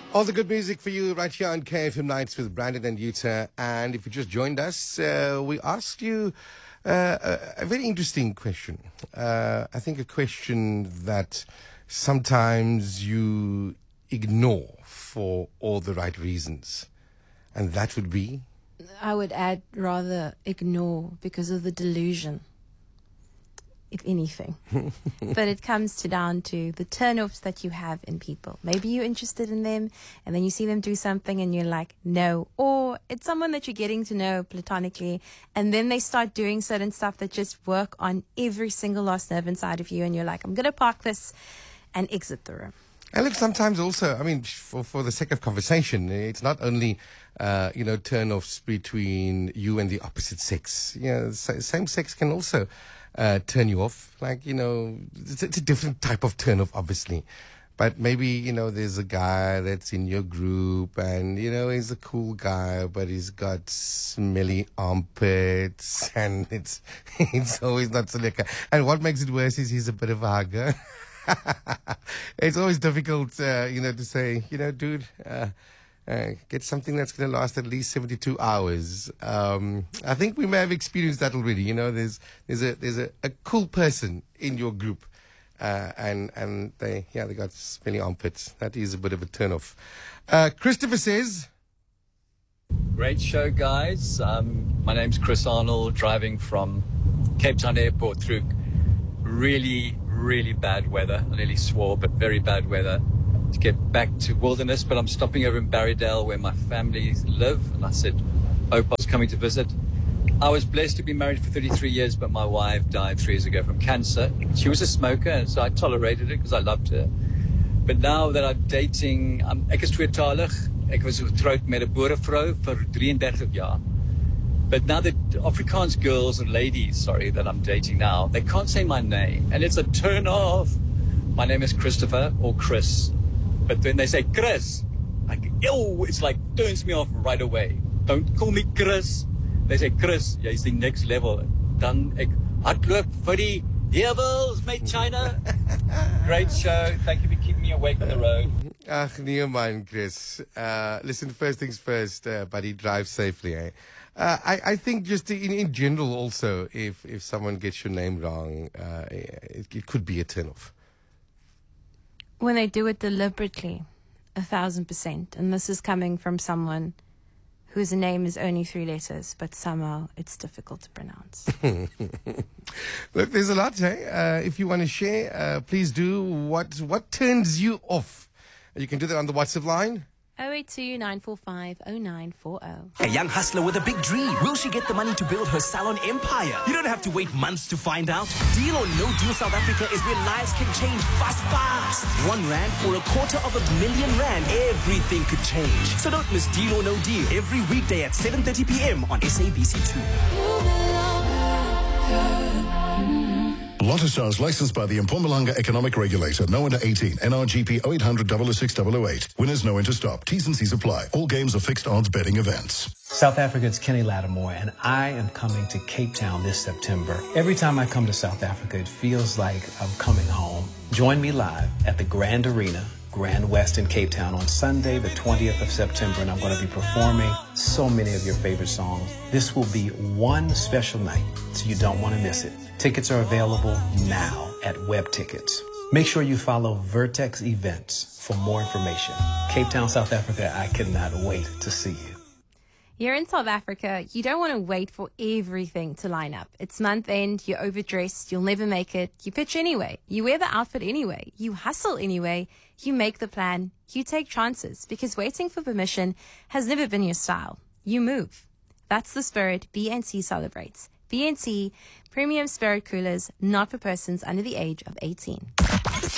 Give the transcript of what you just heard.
All the good music for you right here on KFM Nights with Brandon and Yuta. And if you just joined us, we asked you a very interesting question. I think a question that sometimes you ignore for all the right reasons. And that would be? I would add rather ignore because of the delusion, if anything. But it comes down to the turn-offs that you have in people. Maybe you're interested in them and then you see them do something and you're like, no. Or it's someone that you're getting to know platonically and then they start doing certain stuff that just work on every single last nerve inside of you and you're like, I'm going to park this and exit the room. And look, sometimes also, I mean, for the sake of conversation, it's not only, turn-offs between you and the opposite sex. Same sex can also turn you off. Like, it's a different type of turn-off, obviously. But maybe, there's a guy that's in your group and, he's a cool guy, but he's got smelly armpits and it's always not so lekker. And what makes it worse is he's a bit of a hugger. It's always difficult, to say, dude, get something that's going to last at least 72 hours. I think we may have experienced that already. There's a cool person in your group, and they got smelly armpits. That is a bit of a turn-off. Christopher says, great show, guys. My name's Chris Arnold, driving from Cape Town Airport through really bad weather. I nearly swore, but very bad weather to get back to Wilderness. But I'm stopping over in Barrydale where my family live. And I said, hope I was coming to visit. I was blessed to be married for 33 years, but my wife died 3 years ago from cancer. She was a smoker, and so I tolerated it because I loved her. But now that I'm dating, ek is tweetalig. Ek was getroud met 'n boerevrou vir 33 jaar. But now the Afrikaans girls and ladies, that I'm dating now, they can't say my name. And it's a turn off. My name is Christopher or Chris. But when they say Chris, it's like turns me off right away. Don't call me Chris. They say Chris, jy's the next level. Dan ek hardloop vir die heuwels met China. Great show. Thank you for keeping me awake on the road. Ach, nee man, Chris. Listen, first things first, buddy, drive safely, eh? I think just in general also, if someone gets your name wrong, it could be a turn-off. When they do it deliberately, 1,000%. And this is coming from someone whose name is only 3 letters, but somehow it's difficult to pronounce. Look, there's a lot, eh? If you want to share, please do. What turns you off? You can do that on the WhatsApp line. 082-945-0940. A young hustler with a big dream. Will she get the money to build her salon empire? You don't have to wait months to find out. Deal or No Deal South Africa is where lives can change fast. R1 or R250,000, everything could change. So don't miss Deal or No Deal every weekday at 7:30 p.m. on SABC2. Lotto Stars licensed by the Mpumalanga Economic Regulator. No under 18. NRGP 0800 006 008. Winners no enter stop. T's and C's apply. All games are fixed odds betting events. South Africa's Kenny Lattimore, and I am coming to Cape Town this September. Every time I come to South Africa, it feels like I'm coming home. Join me live at the Grand Arena, Grand West in Cape Town on Sunday, the 20th of September, and I'm going to be performing so many of your favorite songs. This will be one special night, so you don't want to miss it. Tickets are available now at Web Tickets. Make sure you follow Vertex Events for more information. Cape Town, South Africa, I cannot wait to see you. You're in South Africa. You don't want to wait for everything to line up. It's month end. You're overdressed. You'll never make it. You pitch anyway. You wear the outfit anyway. You hustle anyway. You make the plan. You take chances because waiting for permission has never been your style. You move. That's the spirit BNC celebrates. BNC Premium Spirit Coolers, not for persons under the age of 18.